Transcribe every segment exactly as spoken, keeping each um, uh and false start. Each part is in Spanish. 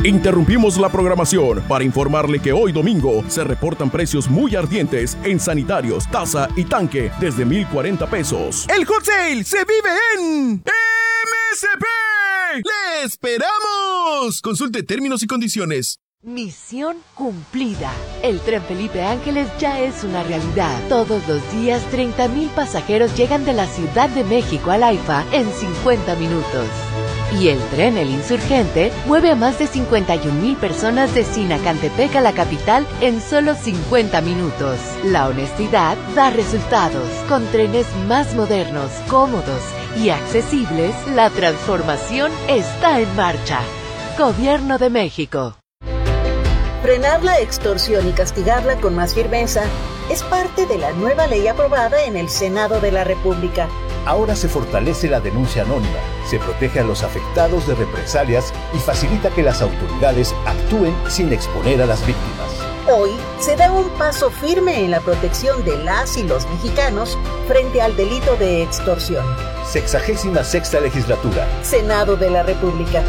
Interrumpimos la programación para informarle que hoy domingo se reportan precios muy ardientes en sanitarios, taza y tanque desde mil cuarenta pesos. ¡El hot sale se vive en M S P! ¡Le esperamos! Consulte términos y condiciones. Misión cumplida. El tren Felipe Ángeles ya es una realidad. Todos los días, treinta mil pasajeros llegan de la Ciudad de México al AIFA en cincuenta minutos. Y el tren El Insurgente mueve a más de cincuenta y un mil personas de Sinacantepec a la capital en solo cincuenta minutos. La honestidad da resultados. Con trenes más modernos, cómodos y accesibles, la transformación está en marcha. Gobierno de México. Frenar la extorsión y castigarla con más firmeza es parte de la nueva ley aprobada en el Senado de la República. Ahora se fortalece la denuncia anónima, se protege a los afectados de represalias y facilita que las autoridades actúen sin exponer a las víctimas. Hoy se da un paso firme en la protección de las y los mexicanos frente al delito de extorsión. Sexagésima sexta legislatura. Senado de la República.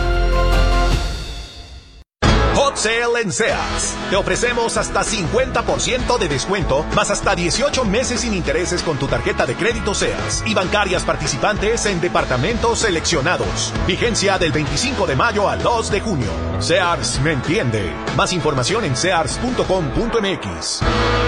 Hot Sale en Sears. Te ofrecemos hasta cincuenta por ciento de descuento, más hasta dieciocho meses sin intereses con tu tarjeta de crédito Sears y bancarias participantes en departamentos seleccionados. Vigencia del veinticinco de mayo al dos de junio. Sears me entiende. Más información en sears punto com punto m x.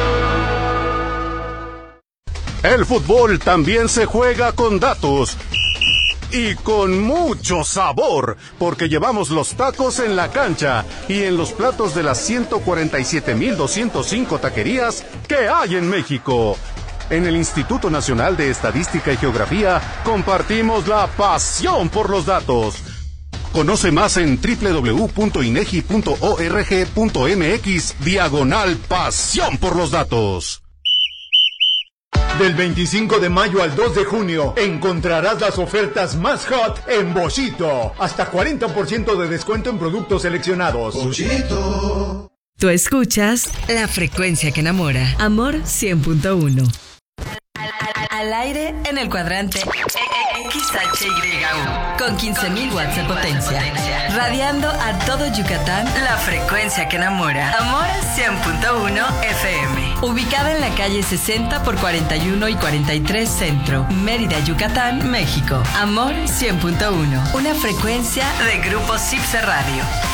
El fútbol también se juega con datos. Y con mucho sabor, porque llevamos los tacos en la cancha y en los platos de las ciento cuarenta y siete mil doscientos cinco taquerías que hay en México. En el Instituto Nacional de Estadística y Geografía compartimos la pasión por los datos. Conoce más en doble u doble u doble u punto inegi punto org punto m x diagonal pasión por los datos. Del veinticinco de mayo al dos de junio encontrarás las ofertas más hot en Boschito. Hasta cuarenta por ciento de descuento en productos seleccionados. Boschito. Tú escuchas la frecuencia que enamora. Amor cien punto uno. Al, al, al aire en el cuadrante X H Y U con quince mil watts de potencia. Radiando a todo Yucatán, la frecuencia que enamora. Amor cien punto uno F M. Ubicada en la calle sesenta por cuarenta y uno y cuarenta y tres Centro, Mérida, Yucatán, México. Amor cien punto uno. Una frecuencia de Grupo Cipse Radio.